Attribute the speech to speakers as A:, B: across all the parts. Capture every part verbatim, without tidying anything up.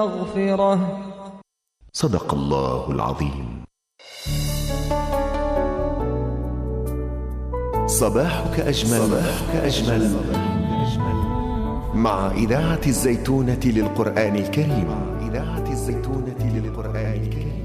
A: مغفرة.
B: صدق الله العظيم. صباحك أجمل, صباحك أجمل مع إذاعة الزيتونة للقرآن الكريم. مع إذاعة الزيتونة للقرآن الكريم.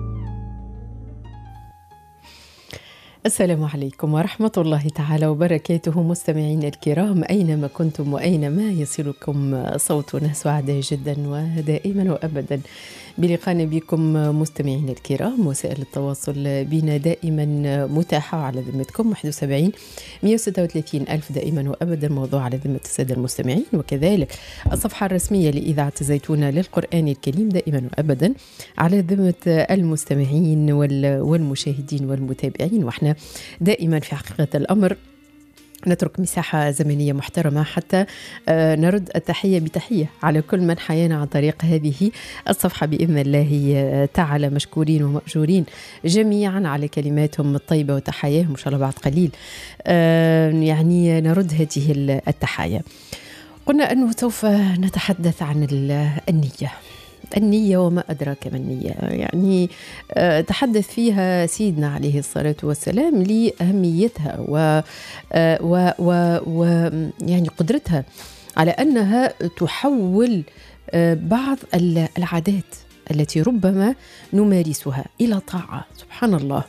C: السلام عليكم ورحمة الله تعالى وبركاته مستمعين الكرام أينما كنتم وأينما يصلكم صوتنا، سعداء جدا ودائما وأبدا بلقاء بكم مستمعين الكرام. وسائل التواصل بنا دائما متاحة على ذمتكم، واحد وسبعين مئة وستة وثلاثين ألف دائما وأبدا موضوع على ذمة السادة المستمعين، وكذلك الصفحة الرسمية لإذاعة الزيتونة للقرآن الكريم دائما وأبدا على ذمة المستمعين والمشاهدين والمتابعين. واحنا دائما في حقيقة الأمر نترك مساحة زمنية محترمة حتى نرد التحية بتحية على كل من حيانا عن طريق هذه الصفحة بإذن الله تعالى، مشكورين ومأجورين جميعا على كلماتهم الطيبة وتحياهم إن شاء الله بعد قليل يعني نرد هذه التحايا. قلنا أنه سوف نتحدث عن النية. النية وما أدراك ما النية، يعني تحدث فيها سيدنا عليه الصلاة والسلام لأهميتها و, و, و, و يعني قدرتها على أنها تحول بعض العادات التي ربما نمارسها إلى طاعة. سبحان الله.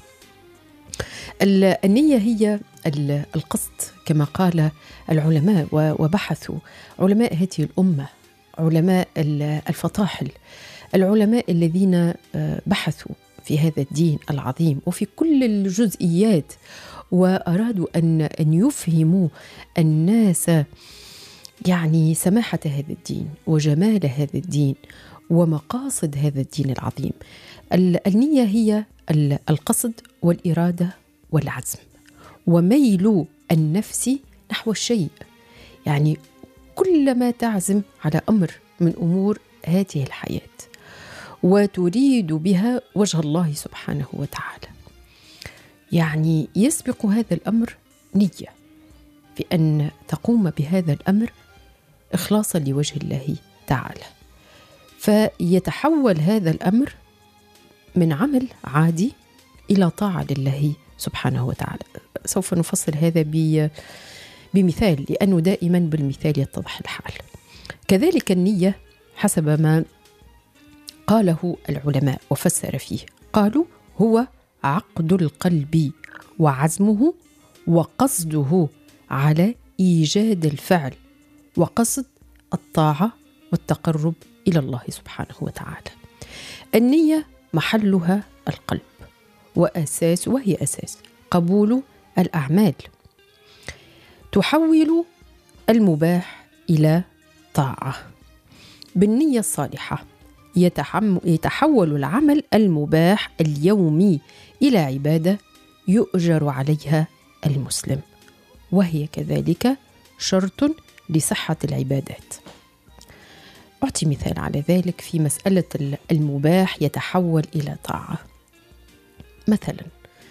C: النية هي القصد كما قال العلماء وبحثوا علماء هذه الأمة، علماء الفطاحل، العلماء الذين بحثوا في هذا الدين العظيم وفي كل الجزئيات، وأرادوا أن أن يفهموا الناس يعني سماحة هذا الدين وجمال هذا الدين ومقاصد هذا الدين العظيم. النية هي القصد والإرادة والعزم وميل النفس نحو الشيء، يعني كلما تعزم على أمر من أمور هذه الحياة وتريد بها وجه الله سبحانه وتعالى، يعني يسبق هذا الأمر نية في أن تقوم بهذا الأمر إخلاصا لوجه الله تعالى، فيتحول هذا الأمر من عمل عادي إلى طاعة لله سبحانه وتعالى. سوف نفصل هذا ب بمثال، لأنه دائما بالمثال يتضح الحال. كذلك النية حسب ما قاله العلماء وفسر فيه، قالوا هو عقد القلب وعزمه وقصده على إيجاد الفعل وقصد الطاعة والتقرب إلى الله سبحانه وتعالى. النية محلها القلب وأساس وهي أساس قبول الأعمال، تحول المباح إلى طاعة. بالنية الصالحة يتحول العمل المباح اليومي إلى عبادة يؤجر عليها المسلم، وهي كذلك شرط لصحة العبادات. أعطي مثال على ذلك في مسألة المباح يتحول إلى طاعة. مثلا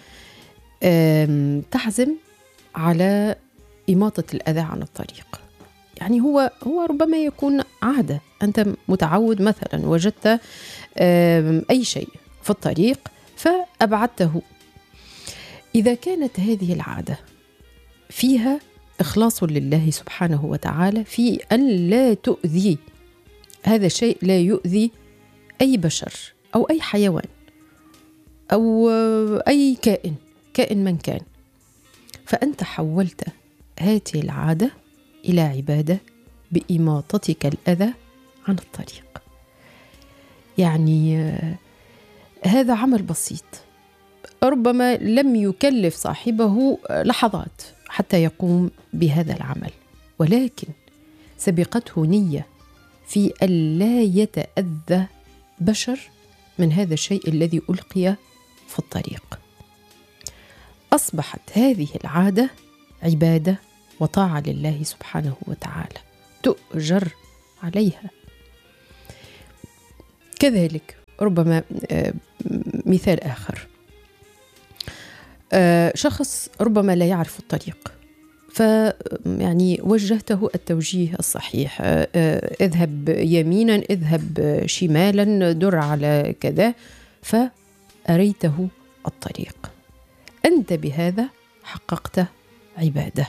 C: تعزم على إماطة الأذى عن الطريق، يعني هو هو ربما يكون عادة، أنت متعود مثلا وجدت أي شيء في الطريق فأبعدته. إذا كانت هذه العادة فيها إخلاص لله سبحانه وتعالى في أن لا تؤذي هذا الشيء، لا يؤذي أي بشر أو أي حيوان أو أي كائن كائن من كان، فأنت حولت هذه العادة إلى عبادة بإماطتك الأذى عن الطريق. يعني هذا عمل بسيط ربما لم يكلف صاحبه لحظات حتى يقوم بهذا العمل، ولكن سبقته نية في أن لا يتأذى بشر من هذا الشيء الذي ألقي في الطريق. أصبحت هذه العادة عبادة وطاعة لله سبحانه وتعالى تؤجر عليها. كذلك ربما مثال آخر، شخص ربما لا يعرف الطريق ف يعني وجهته التوجيه الصحيح، اذهب يمينا، اذهب شمالا، در على كذا، فأريته الطريق. أنت بهذا حققت عبادة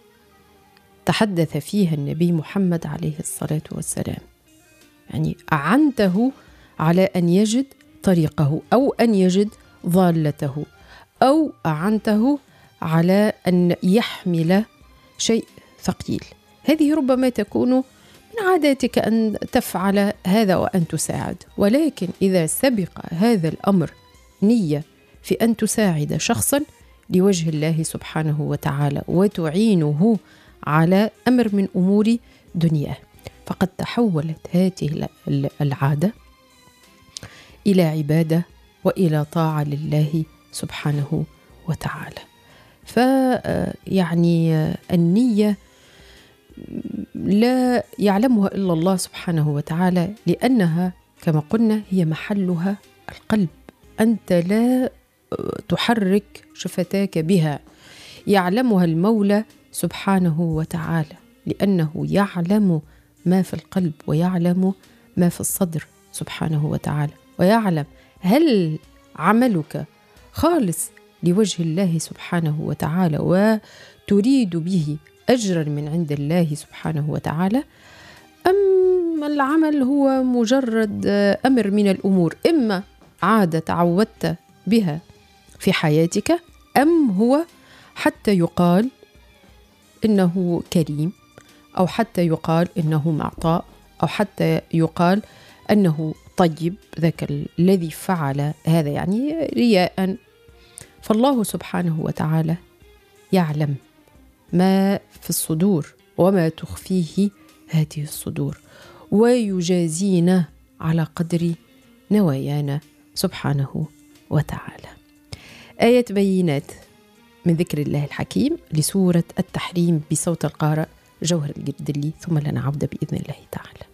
C: تحدث فيها النبي محمد عليه الصلاة والسلام، يعني أعنته على أن يجد طريقه أو أن يجد ضالته، أو أعنته على أن يحمل شيء ثقيل. هذه ربما تكون من عاداتك أن تفعل هذا وأن تساعد، ولكن إذا سبق هذا الأمر نية في أن تساعد شخصا لوجه الله سبحانه وتعالى وتعينه على أمر من أمور دنياه، فقد تحولت هذه العادة إلى عبادة وإلى طاعة لله سبحانه وتعالى. فيعني النية لا يعلمها إلا الله سبحانه وتعالى، لأنها كما قلنا هي محلها القلب، أنت لا تحرك شفتاك بها، يعلمها المولى سبحانه وتعالى، لأنه يعلم ما في القلب ويعلم ما في الصدر سبحانه وتعالى، ويعلم هل عملك خالص لوجه الله سبحانه وتعالى وتريد به أجرا من عند الله سبحانه وتعالى، أم العمل هو مجرد أمر من الأمور، إما عادة تعودت بها في حياتك، أم هو حتى يقال إنه كريم، أو حتى يقال إنه معطاء، أو حتى يقال أنه طيب ذاك الذي فعل هذا، يعني رياء. فالله سبحانه وتعالى يعلم ما في الصدور وما تخفيه هذه الصدور، ويجازينا على قدر نوايانا سبحانه وتعالى. آية بينات من ذكر الله الحكيم لسورة التحريم بصوت القارئ جوهر الجردلي، ثم لنعود بإذن الله تعالى.